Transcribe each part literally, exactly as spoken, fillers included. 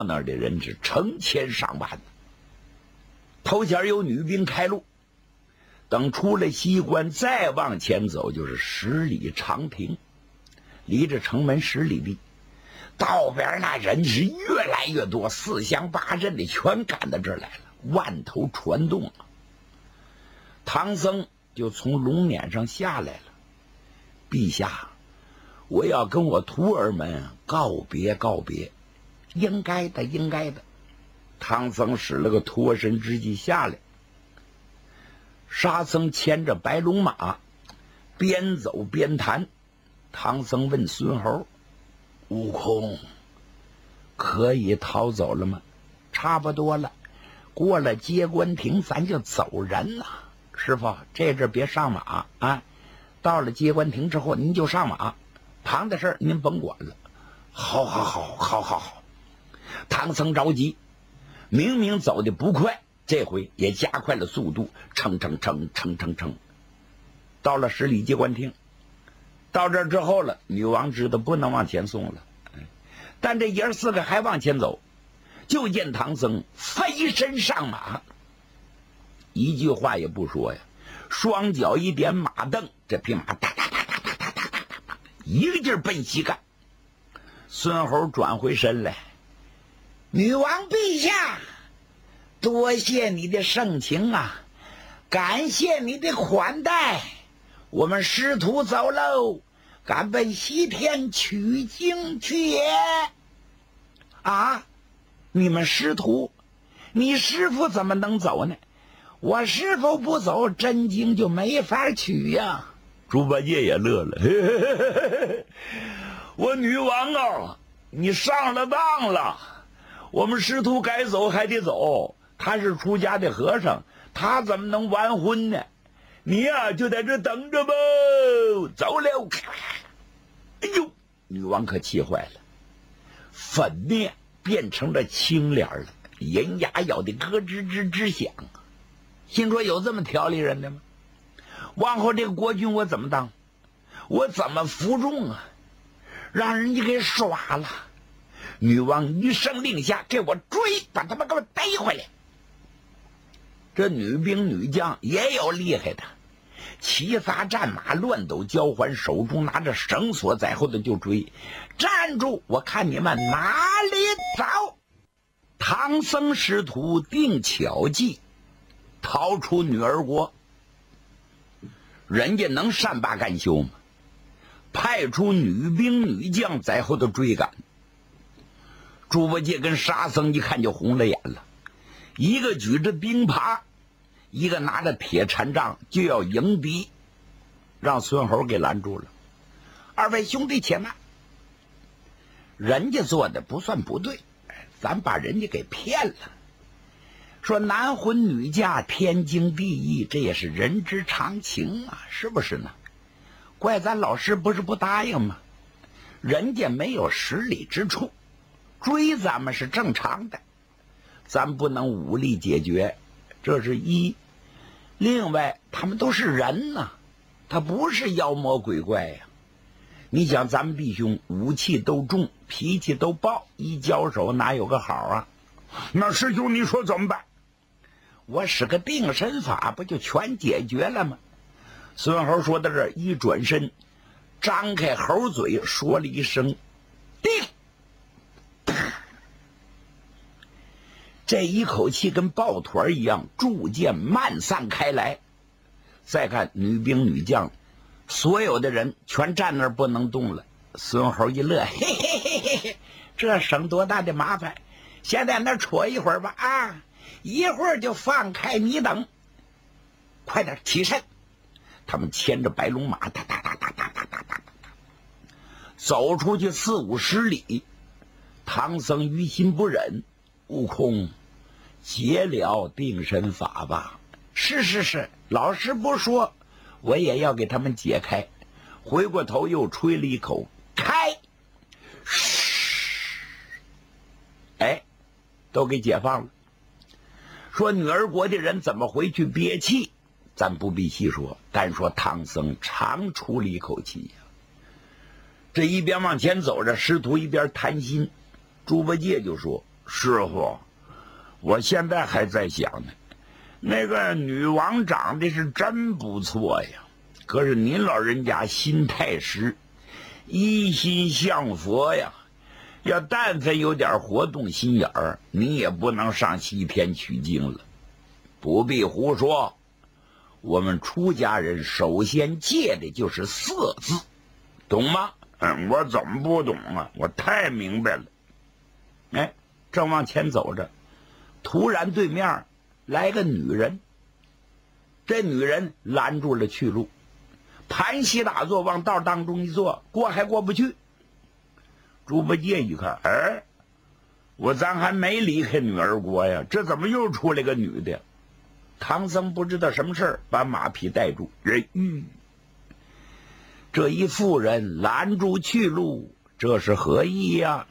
那儿的人是成千上万的。头前有女兵开路，等出了西关，再往前走就是十里长亭，离着城门十里地。道边那人是越来越多，四乡八镇的全赶到这儿来了，万头攒动了。唐僧就从龙辇上下来了，陛下，我要跟我徒儿们告别告别。应该的，应该的。唐僧使了个脱身之计下来，沙僧牵着白龙马，边走边谈。唐僧问孙猴：“悟空，可以逃走了吗？”“差不多了，过了接官亭，咱就走人了。师傅，这阵别上马啊！到了接官亭之后，您就上马，旁的事儿您甭管了。”“好好好，好好好。”唐僧着急，明明走的不快，这回也加快了速度，蹭蹭蹭蹭蹭蹭，到了十里接官厅。到这儿之后了，女王知道不能往前送了，但这爷儿四个还往前走，就见唐僧飞身上马，一句话也不说呀，双脚一点马蹬，这匹马哒哒哒哒哒哒哒哒哒，一个劲儿奔西干。孙猴转回身来：“女王陛下，多谢你的盛情啊，感谢你的款待，我们师徒走喽，赶奔西天取经去也。”“啊，你们师徒？你师傅怎么能走呢？我师傅不走，真经就没法取呀。”猪八戒也乐了：“嘿嘿嘿嘿嘿，我女王啊，你上了当了。我们师徒该走还得走，他是出家的和尚，他怎么能完婚呢？你呀、啊、就在这等着吧，走了。”哎呦，女王可气坏了，粉面变成了青脸了，银牙咬得咯吱吱吱响，心说有这么条理人的吗？往后这个国君我怎么当？我怎么服众啊？让人家给耍了。女王一声令下，给我追，把他们给我逮回来。这女兵女将也有厉害的，齐撒战马，乱斗交环，手中拿着绳索，在后头就追。站住！我看你们哪里走！唐僧师徒定巧计，逃出女儿国。人家能善罢甘休吗？派出女兵女将在后头追赶。猪八戒跟沙僧一看就红了眼了，一个举着钉耙，一个拿着铁禅杖，就要迎敌，让孙猴给拦住了。“二位兄弟且慢，人家做的不算不对，咱把人家给骗了。说男婚女嫁，天经地义，这也是人之常情啊，是不是呢？怪咱老师不是不答应吗？人家没有实理之处，追咱们是正常的，咱不能武力解决，这是一。另外他们都是人呐、啊，他不是妖魔鬼怪呀、啊。你想咱们弟兄武器都重，脾气都暴，一交手哪有个好啊？那师兄你说怎么办？我使个定身法，不就全解决了吗？”孙猴说到这儿，一转身，张开猴嘴，说了一声“定”，这一口气跟抱团一样，铸剑漫散开来。再看女兵女将，所有的人全站那儿不能动了。孙猴一乐：“嘿嘿嘿嘿嘿，这省多大的麻烦！先在那儿戳一会儿吧，啊，一会儿就放开你等。快点起身！”他们牵着白龙马，哒哒哒哒哒哒哒哒，走出去四五十里。唐僧于心不忍：“悟空，解了定身法吧。”“是是是，老师不说，我也要给他们解开。”回过头又吹了一口，开，嘘，哎，都给解放了。说女儿国的人怎么回去憋气，咱不必细说，单说唐僧长出了一口气呀。这一边往前走着，师徒一边谈心。猪八戒就说：“ 师傅，我现在还在想呢，那个女王长得是真不错呀，可是您老人家心太实，一心向佛呀，要但凡有点活动心眼儿，你也不能上西天取经了。不必胡说，我们出家人首先戒的就是色字，懂吗？嗯，我怎么不懂啊？我太明白了。哎，正往前走着，突然对面来个女人，这女人拦住了去路，盘膝打坐，往道当中一坐，过还过不去。猪八戒一看，哎，我咱还没离开女儿国呀，这怎么又出来个女的？唐僧不知道什么事儿，把马匹带住，人嗯，这一妇人拦住去路，这是何意呀？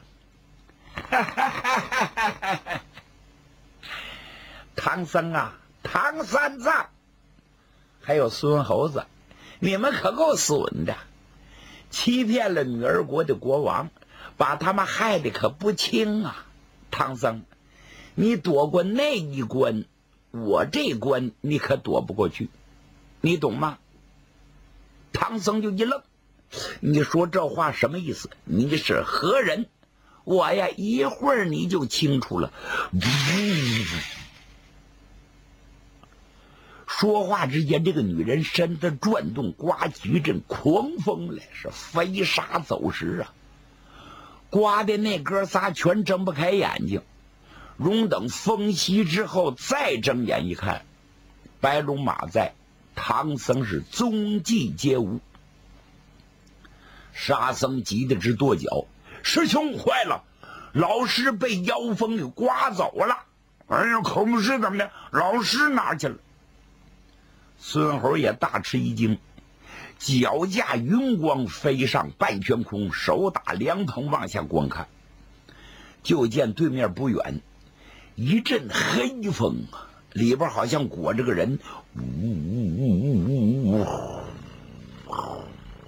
唐僧啊，唐三藏，还有孙猴子，你们可够损的，欺骗了女儿国的国王，把他们害得可不轻啊！唐僧，你躲过那一关，我这关你可躲不过去，你懂吗？唐僧就一愣，你说这话什么意思？你是何人？我呀，一会儿你就清楚了。说话之间，这个女人身子转动，刮起一阵狂风来，是飞沙走石啊！刮的那哥仨全睁不开眼睛。容等风息之后，再睁眼一看，白龙马在，唐僧是踪迹皆无。沙僧急得直跺脚，师兄坏了，老师被妖风给刮走了。哎呀，可不是怎么的，老师哪去了？孙猴也大吃一惊，脚驾云光飞上半圈空，手打凉棚往下观看，就见对面不远一阵黑风啊，里边好像裹着个人，呜呜呜呜呜，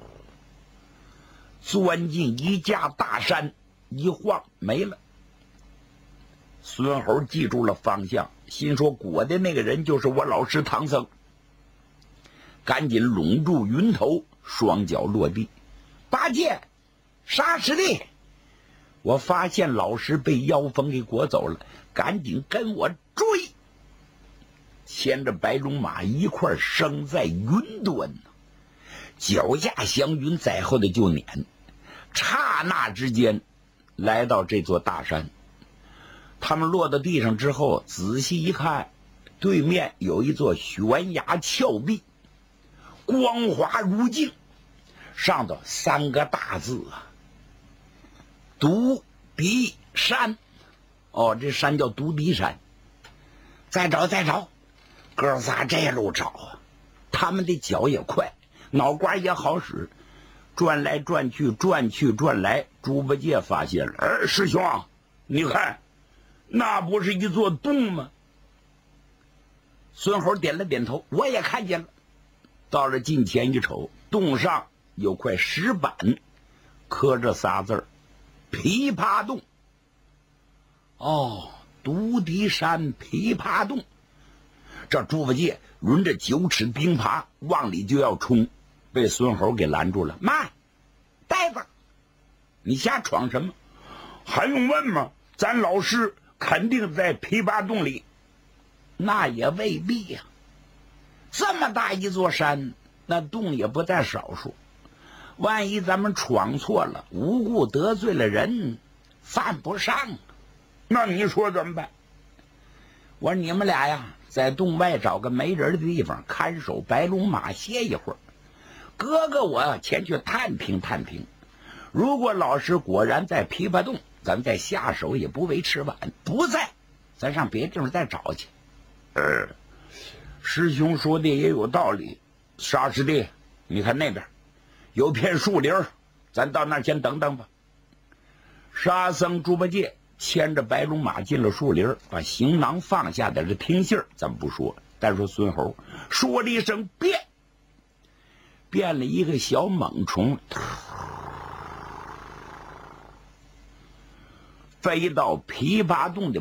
钻进一架大山，一晃没了。孙猴记住了方向，心说裹的那个人就是我老师唐僧，赶紧拢住云头，双脚落地。八戒，沙师弟，我发现老师被妖风给裹走了，赶紧跟我追。牵着白龙马一块升在云端，脚下祥云在后的就撵，刹那之间来到这座大山。他们落到地上之后，仔细一看，对面有一座悬崖峭壁，光滑如镜，上头三个大字啊，独敌山。哦，这山叫独敌山。再找再找，哥仨这路找啊，他们的脚也快，脑瓜也好使，转来转去，转去转来。猪八戒发现了，哎，师兄，你看，那不是一座洞吗？孙猴点了点头，我也看见了。到了近前一瞅，洞上有块石板，刻着仨字儿：琵琶洞。哦，独敌山琵琶洞。这猪八戒抡着九齿钉耙往里就要冲，被孙猴给拦住了。慢，呆子，你瞎闯什么？还用问吗？咱老师肯定在琵琶洞里。那也未必呀、啊，这么大一座山，那洞也不在少数。万一咱们闯错了，无故得罪了人，犯不上。那你说怎么办？我说你们俩呀，在洞外找个没人的地方看守白龙马歇一会儿，哥哥我前去探听探听。如果老师果然在琵琶洞，咱们再下手也不为迟晚。不在，咱上别地方再找去。呃，师兄说的也有道理。沙师弟，你看那边有片树林，咱到那儿先等等吧。沙僧、猪八戒牵着白龙马进了树林，把行囊放下，在这听信儿咱们不说，但说孙猴说了一声变，变了一个小猛虫， 飞到琵琶洞的